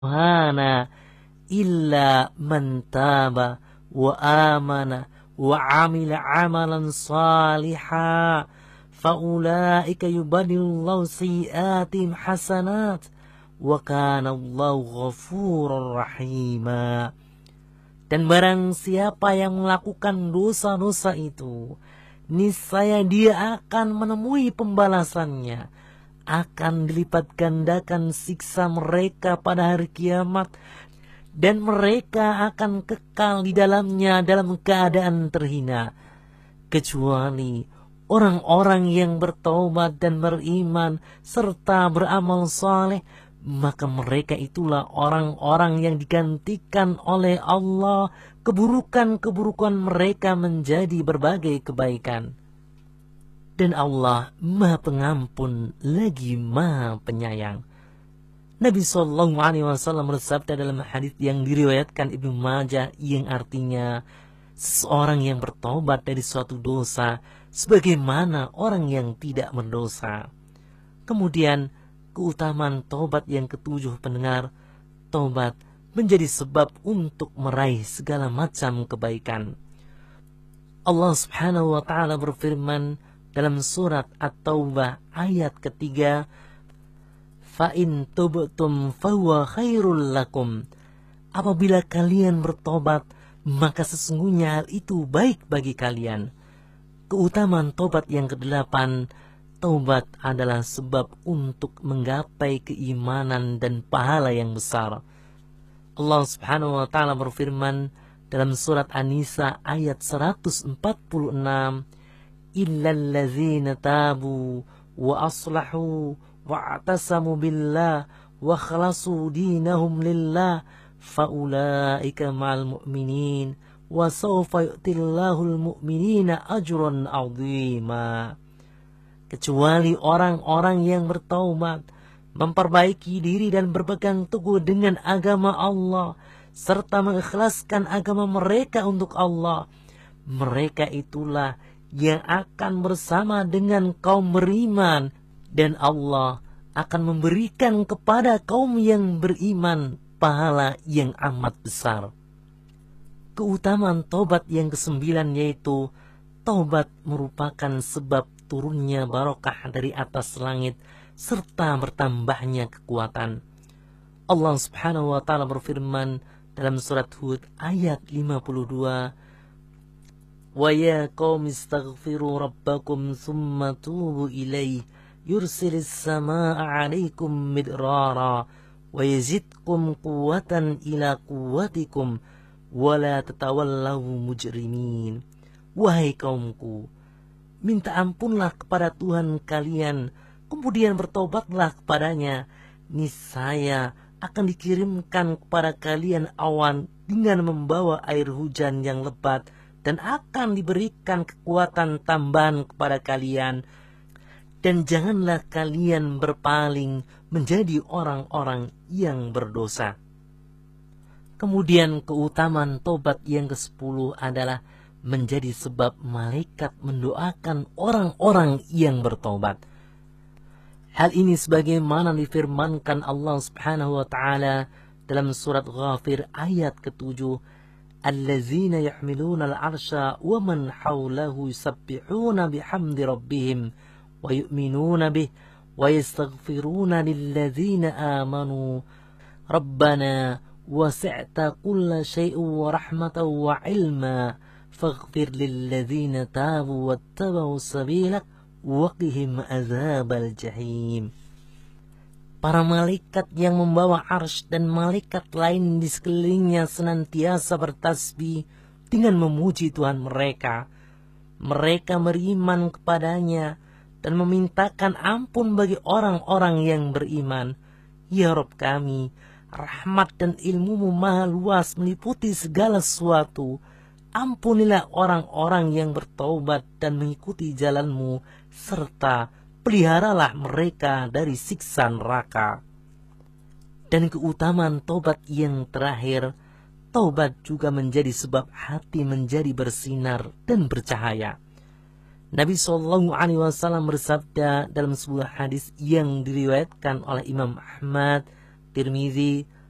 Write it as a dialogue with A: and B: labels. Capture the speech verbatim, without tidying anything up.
A: hana illa man taba wa amana wa amila amalan saliha faulaika yubadilullahu sayyiatihim hasanat wa kana Allahu ghafurur rahima. Dan barang siapa yang melakukan dosa-dosa itu, niscaya dia akan menemui pembalasannya, akan dilipat gandakan siksa mereka pada hari kiamat, dan mereka akan kekal di dalamnya dalam keadaan terhina, kecuali orang-orang yang bertaubat dan beriman serta beramal saleh. Maka mereka itulah orang-orang yang digantikan oleh Allah keburukan-keburukan mereka menjadi berbagai kebaikan. Dan Allah Maha Pengampun lagi Maha Penyayang. Nabi Shallallahu Alaihi Wasallam bersabda dalam hadis yang diriwayatkan Ibnu Majah yang artinya, seseorang yang bertobat dari suatu dosa sebagaimana orang yang tidak berdosa. Kemudian keutamaan tobat yang ketujuh pendengar, tobat menjadi sebab untuk meraih segala macam kebaikan. Allah Subhanahu wa taala berfirman dalam surat At-Taubah ayat ketiga, fa in tubtum fahuwa khairul lakum. Apabila kalian bertobat, maka sesungguhnya hal itu baik bagi kalian. Keutamaan tobat yang kedelapan, taubat adalah sebab untuk menggapai keimanan dan pahala yang besar. Allah Subhanahu wa taala berfirman dalam surat An-Nisa ayat seratus empat puluh enam, illal ladzina tabu wa aslahu wa atasamu billah wa khlasu dinahum lillah faulaika ma'al mu'minin wa sawfa yu'tillahul mu'minina ajran 'azima. Kecuali orang-orang yang bertaubat, memperbaiki diri dan berpegang teguh dengan agama Allah, serta mengikhlaskan agama mereka untuk Allah. Mereka itulah yang akan bersama dengan kaum beriman, dan Allah akan memberikan kepada kaum yang beriman pahala yang amat besar. Keutamaan taubat yang kesembilan yaitu, taubat merupakan sebab turunnya barokah dari atas langit serta bertambahnya kekuatan. Allah Subhanahu wa taala berfirman dalam surat Hud ayat lima puluh dua, wa ya qaumi istaghfiru rabbakum thumma tubu ilaihi yursilis samaa'a 'alaikum midrara wa yazidkum quwwatan ila quwwatikum wa la tatawallaw mujrimin. Wahai kaumku, minta ampunlah kepada Tuhan kalian, kemudian bertobatlah kepadanya. Niscaya akan dikirimkan kepada kalian awan dengan membawa air hujan yang lebat, dan akan diberikan kekuatan tambahan kepada kalian. Dan janganlah kalian berpaling menjadi orang-orang yang berdosa. Kemudian keutamaan tobat yang kesepuluh adalah menjadi sebab malaikat mendoakan orang-orang yang bertobat. Hal ini sebagaimana difirmankan Allah Subhanahu wa taala dalam surat Ghafir ayat ketujuh, allazina yahmiluna al-arsha wa man hawlahu yusabbihuna bihamdi rabbihim wa yu'minuna bih wa yastaghfiruna lillazina amanu rabbana wasi'ta kulla syai'in wa rahmatan wa ilma faghfir lilladzina tabu wattaba'u sabilak waqihim azabal jahim. Para malaikat yang membawa arsy dan malaikat lain di sekelilingnya senantiasa bertasbih dengan memuji Tuhan mereka. Mereka beriman kepadanya dan memintakan ampun bagi orang-orang yang beriman. Ya Rabb kami, rahmat dan ilmu-Mu maha luas meliputi segala sesuatu. Ampunilah orang-orang yang bertaubat dan mengikuti jalan-Mu, serta peliharalah mereka dari siksa neraka. Dan keutamaan taubat yang terakhir, taubat juga menjadi sebab hati menjadi bersinar dan bercahaya. Nabi Shallallahu Alaihi Wasallam bersabda dalam sebuah hadis yang diriwayatkan oleh Imam Ahmad, Tirmizi,